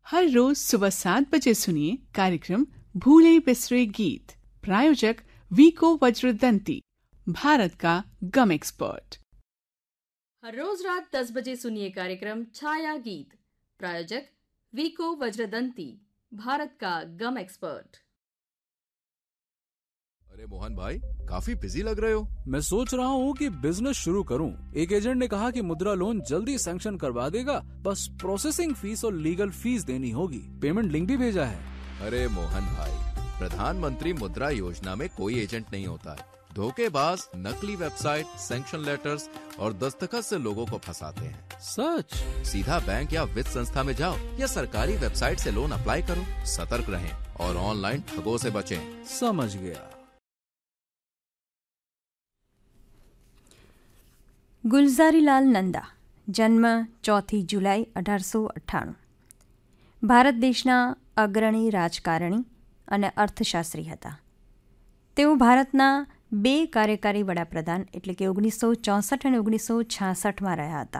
हर रोज सुबह 7 बजे सुनिए कार्यक्रम भूले बिसरे गीत। प्रायोजक वीको वज्रदंती, भारत का गम एक्सपर्ट। हर रोज रात 10 बजे सुनिए कार्यक्रम छाया गीत। प्रायोजक वीको वज्रदंती, भारत का गम एक्सपर्ट। अरे मोहन भाई, काफी बिजी लग रहे हो। मैं सोच रहा हूँ कि बिजनेस शुरू करूँ। एक एजेंट ने कहा कि मुद्रा लोन जल्दी सैंक्शन करवा देगा, बस प्रोसेसिंग फीस और लीगल फीस देनी होगी। पेमेंट लिंक भी भेजा है। अरे मोहन भाई, प्रधानमंत्री मुद्रा योजना में कोई एजेंट नहीं होता है। धोखेबाज नकली वेबसाइट, सैंक्शन लेटर्स और दस्तखत से लोगों को फंसाते हैं। सच? सीधा बैंक या वित्त संस्था में जाओ या सरकारी वेबसाइट से लोन अप्लाई करो। सतर्क रहें और ऑनलाइन ठगों से बचें। समझ गया। ગુલઝારીલાલ નંદા, જન્મ 4 જુલાઈ 1898, ભારત દેશના અગ્રણી રાજકારણી અને અર્થશાસ્ત્રી હતા. તેઓ ભારતના 2 કાર્યકારી વડાપ્રધાન એટલે કે 1964 અને 1966માં રહ્યા હતા.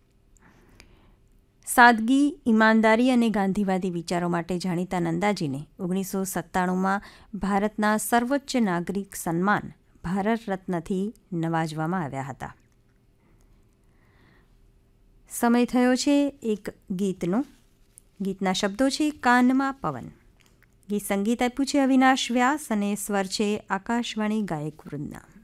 સાદગી, ઈમાનદારી અને ગાંધીવાદી વિચારો માટે જાણીતા નંદાજીને 1997માં ભારતના સર્વોચ્ચ નાગરિક સન્માન ભારત રત્નથી નવાજવામાં આવ્યા હતા. સમય થયો છે એક ગીતનો. ગીતના શબ્દો છે કાનમાં પવન. ગીત સંગીત આપ્યું છે અવિનાશ વ્યાસ અને સ્વર છે આકાશવાણી ગાયક વૃંદના.